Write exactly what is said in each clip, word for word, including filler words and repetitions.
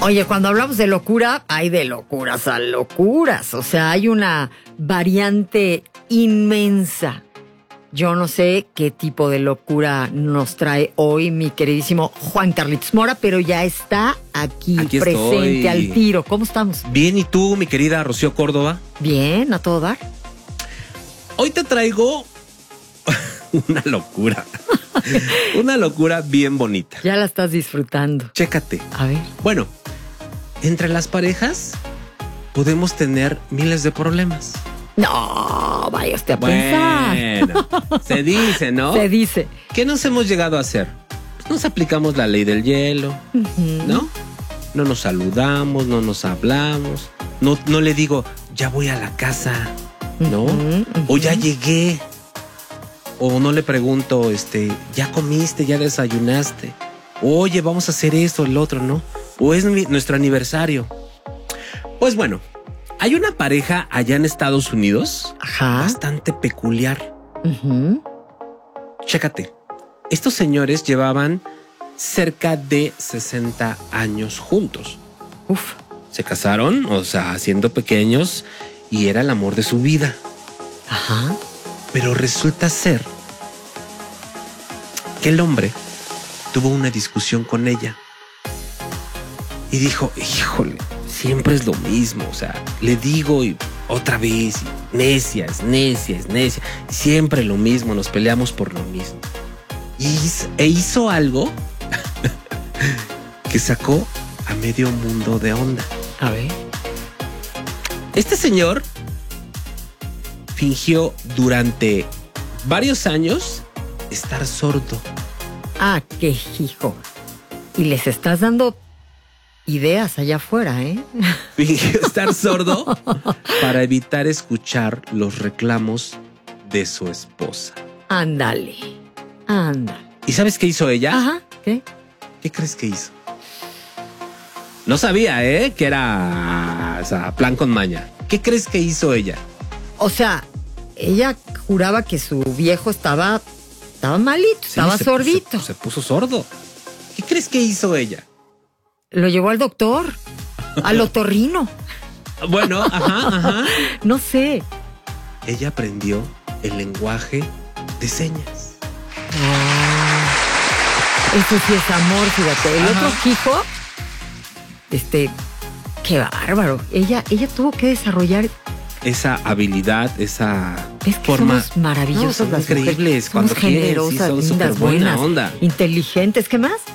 Oye, cuando hablamos de locura, hay de locuras a locuras. O sea, hay una variante inmensa. Yo no sé qué tipo de locura nos trae hoy mi queridísimo Juan Carlitos Mora, pero ya está aquí, aquí presente estoy. al tiro. ¿Cómo estamos? Bien, ¿y tú, mi querida Rocío Córdoba? Bien, a todo dar. Hoy te traigo una locura. Una locura bien bonita. Ya la estás disfrutando. Chécate. A ver. Bueno, entre las parejas podemos tener miles de problemas. No, vaya usted a pensar. Bueno, se dice, ¿no? Se dice. ¿Qué nos hemos llegado a hacer? Pues nos aplicamos la ley del hielo, Uh-huh. ¿no? No nos saludamos, no nos hablamos. No, no le digo, ya voy a la casa, ¿no? Uh-huh, uh-huh. O ya llegué. O no le pregunto, este, ¿ya comiste? ¿Ya desayunaste? Oye, vamos a hacer esto, el otro, ¿no? O es mi, nuestro aniversario. Pues bueno, hay una pareja allá en Estados Unidos. Ajá. Bastante peculiar. Uh-huh. Chécate, estos señores llevaban cerca de sesenta años juntos. Uf. Se casaron, o sea, siendo pequeños, y era el amor de su vida. Ajá. Pero resulta ser que el hombre tuvo una discusión con ella y dijo, híjole, siempre es lo mismo. O sea, le digo y otra vez, y necia, es necia, es necia. Siempre lo mismo, nos peleamos por lo mismo. Y, e hizo algo que sacó a medio mundo de onda. A ver. Este señor fingió durante varios años estar sordo. Ah, qué hijo. Y les estás dando ideas allá afuera, ¿eh? Fingió estar sordo para evitar escuchar los reclamos de su esposa. Ándale. Ándale. ¿Y sabes qué hizo ella? Ajá. ¿Qué? ¿Qué crees que hizo? No sabía, ¿eh? Que era, o sea, plan con maña. ¿Qué crees que hizo ella? O sea, ella juraba que su viejo estaba, estaba malito, Sí, estaba se- sordito. Se, se puso sordo. ¿Qué crees que hizo ella? Lo llevó al doctor, al otorrino. Bueno, ajá, ajá. No sé. Ella aprendió el lenguaje de señas. Ah, eso sí es amor, fíjate. El Ajá. otro hijo, este, qué bárbaro. Ella, ella tuvo que desarrollar. Esa habilidad, esa Es que forma. somos maravillosas No, son las increíbles mujeres. Somos cuando quieren, sí, generosas, son lindas, súper buena buenas, onda. inteligentes. ¿Qué más?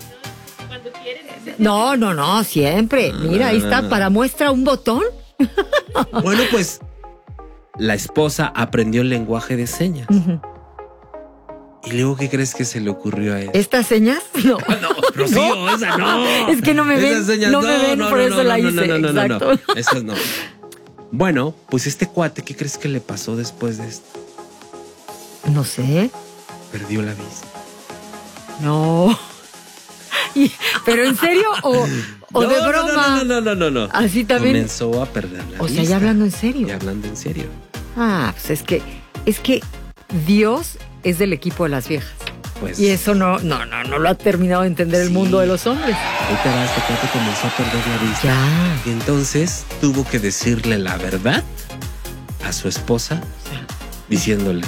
No, no, no, siempre. Ah, Mira, ahí está, para muestra un botón. Bueno, pues la esposa aprendió el lenguaje de señas. Ujú. ¿Y luego qué crees que se le ocurrió a él? ¿Estas señas? No. No, Rocío, esa no. Es que no me ven, Esas señas, no me ven, por eso la no, hice, No, no, no, no, exacto. no. Esas no. Bueno, pues este cuate, ¿qué crees que le pasó después de esto? No sé. Perdió la vista. No. Y- ¿Pero en serio o, o No, de no, broma? No, no, no, no, no, no. Así también. Comenzó a perder la O sea, vista. ya hablando en serio. Ya hablando en serio. Ah, pues es que, es que Dios es del equipo de las viejas. Pues. Y eso no, no, no, no lo ha terminado de entender el Sí. mundo de los hombres. Ahí te va, este cuate comenzó a perder la vista. Ya. Y entonces tuvo que decirle la verdad a su esposa, diciéndole.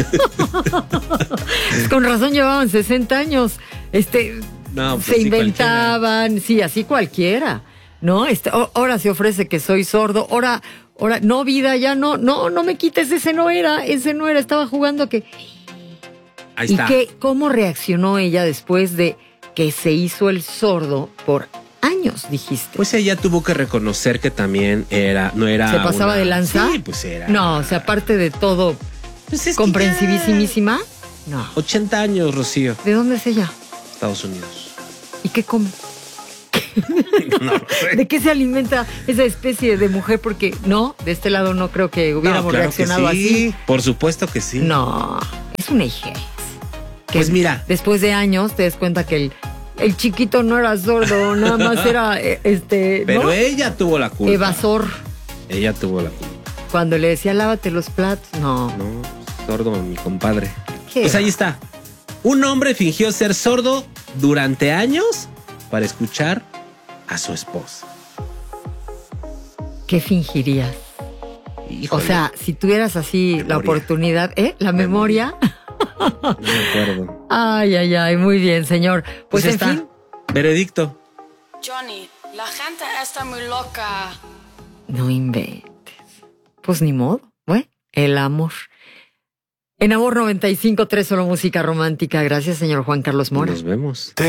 Pues con razón llevaban sesenta años. Este, No, pues se sí, inventaban, sí, así cualquiera. ¿No? Este, o- ahora se ofrece que soy sordo, ahora, ahora, no, vida, ya no, no, no me quites, ese no era, ese no era, estaba jugando a que. Ahí ¿Y está. qué, cómo reaccionó ella después de que se hizo el sordo por años, dijiste? Pues ella tuvo que reconocer que también era, no era. ¿Se pasaba una- de lanza? Sí, pues era. No, o sea, aparte de todo, Pues es que comprensivísimísima. No. ya ochenta años, Rocío. ¿De dónde es ella? Estados Unidos. ¿Y qué come? No lo sé. ¿De qué se alimenta esa especie de mujer? Porque no, de este lado no creo que hubiéramos No, claro que reaccionado sí. así. Por supuesto que sí. No, es una hija. Que Pues mira. después de años te das cuenta que el, el chiquito no era sordo, nada más era eh, este, Pero ¿no? ella tuvo la culpa. Evasor. Ella tuvo la culpa. Cuando le decía lávate los platos, no. No, sordo, mi compadre. ¿Qué? Pues ahí está. Un hombre fingió ser sordo durante años para escuchar a su esposa. ¿Qué fingirías? Híjole, O sea, si tuvieras así memoria. la oportunidad, ¿eh? La memoria. No me acuerdo. Ay, ay, ay, muy bien, señor. Pues, Pues en está. fin. Veredicto. Johnny, la gente está muy loca. No inventes. Pues ni modo, ¿eh? El amor. En Amor noventa y cinco punto tres, solo música romántica. Gracias, señor Juan Carlos Mora. Nos vemos.